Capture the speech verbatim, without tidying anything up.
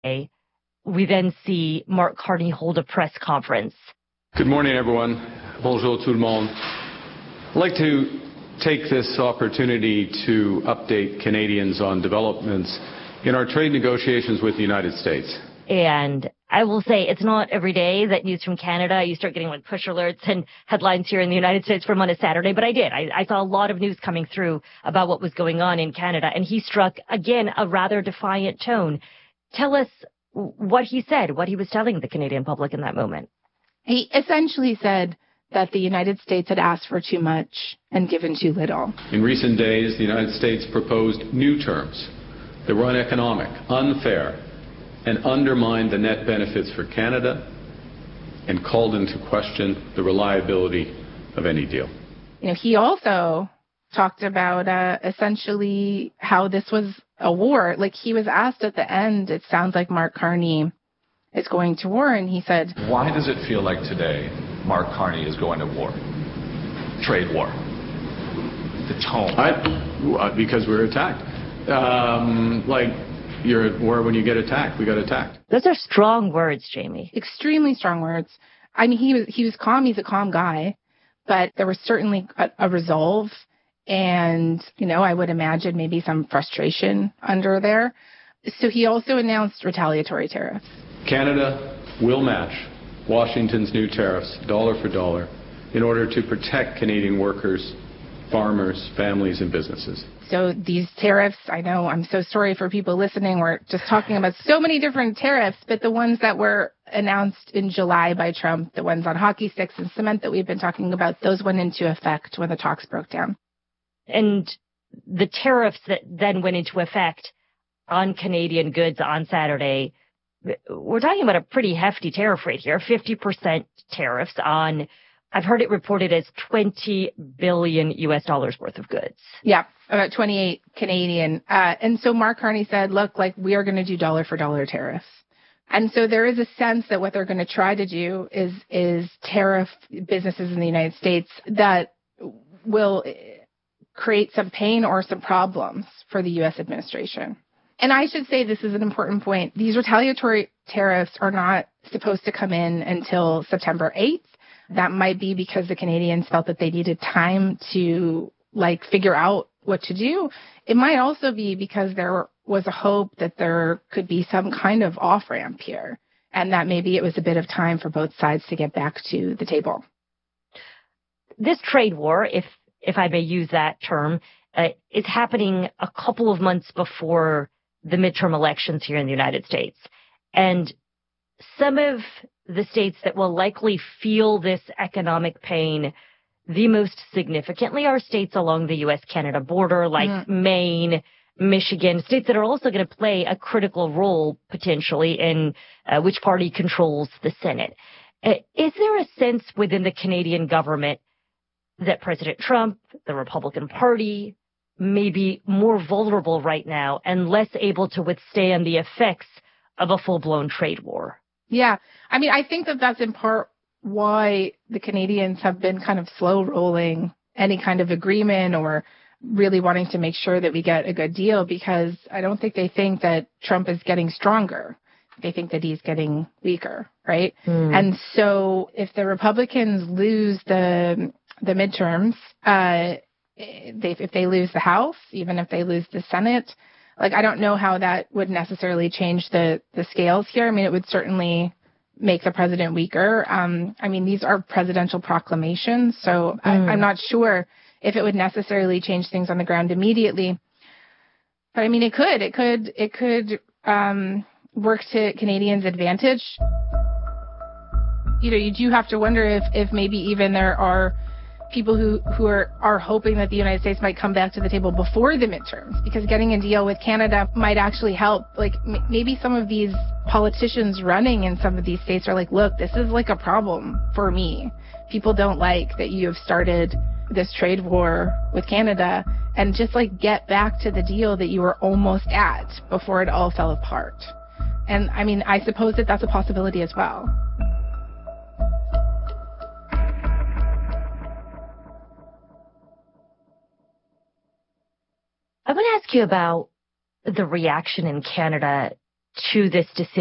We then see Mark Carney hold a press conference. Good morning, everyone. Bonjour tout le monde. I'd like to take this opportunity to update Canadians on developments in our trade negotiations with the United States. And I will say it's not every day that news from Canada, you start getting like push alerts and headlines here in the United States from on a Saturday, but I did. I, I saw a lot of news coming through about what was going on in Canada, and he struck, again, a rather defiant tone. Tell us what he said, what he was telling the Canadian public in that moment. He essentially said that the United States had asked for too much and given too little. In recent days, the United States proposed new terms that were uneconomic, unfair, and undermined the net benefits for Canada and called into question the reliability of any deal. You know, he also talked about uh, essentially how this was a war. Like, he was asked at the end, it sounds like Mark Carney is going to war, and he said, why does it feel like today Mark Carney is going to war? Trade war. The tone. I, because we were attacked. Um, like, you're at war when you get attacked. We got attacked. Those are strong words, Jamie. Extremely strong words. I mean, he was he was calm. He's a calm guy, but there was certainly a, a resolve, and you know, I would imagine maybe some frustration under there. So he also announced retaliatory tariffs. Canada will match Washington's new tariffs, dollar for dollar, in order to protect Canadian workers, farmers, families, and businesses. So these tariffs, I know, I'm so sorry for people listening. We're just talking about so many different tariffs, but the ones that were announced in July by Trump, the ones on hockey sticks and cement that we've been talking about, those went into effect when the talks broke down. And the tariffs that then went into effect on Canadian goods on Saturday, we're talking about a pretty hefty tariff rate here, fifty percent tariffs on, I've heard it reported as twenty billion U S dollars worth of goods. Yeah, about twenty-eight Canadian. Uh, and so Mark Carney said, look, like, we are going to do dollar for dollar tariffs. And so there is a sense that what they're going to try to do is, is tariff businesses in the United States that will create some pain or some problems for the U S administration. And I should say, this is an important point. These retaliatory tariffs are not supposed to come in until September eighth. That might be because the Canadians felt that they needed time to, like, figure out what to do. It might also be because there was a hope that there could be some kind of off-ramp here, and that maybe it was a bit of time for both sides to get back to the table. This trade war, if if I may use that term, uh, is happening a couple of months before the midterm elections here in the United States. And some of the states that will likely feel this economic pain the most significantly are states along the U S Canada border, like mm. Maine, Michigan, states that are also going to play a critical role potentially in uh, which party controls the Senate. Uh, is there a sense within the Canadian government that President Trump, the Republican Party, may be more vulnerable right now and less able to withstand the effects of a full-blown trade war? Yeah. I mean, I think that that's in part why the Canadians have been kind of slow rolling any kind of agreement or really wanting to make sure that we get a good deal, because I don't think they think that Trump is getting stronger. They think that he's getting weaker, right? Mm. And so if the Republicans lose the the midterms, uh, they, if they lose the House, even if they lose the Senate, like, I don't know how that would necessarily change the, the scales here. I mean, it would certainly make the president weaker. Um, I mean, these are presidential proclamations, so mm. I, I'm not sure if it would necessarily change things on the ground immediately. But I mean, it could. It could. It could um, work to Canadians' advantage. You know, you do have to wonder if, if maybe even there are people who, who are, are hoping that the United States might come back to the table before the midterms, because getting a deal with Canada might actually help. Like, m- maybe some of these politicians running in some of these states are like, look, this is like a problem for me. People don't like that you have started this trade war with Canada, and just like get back to the deal that you were almost at before it all fell apart. And I mean, I suppose that that's a possibility as well. I want to ask you about the reaction in Canada to this decision.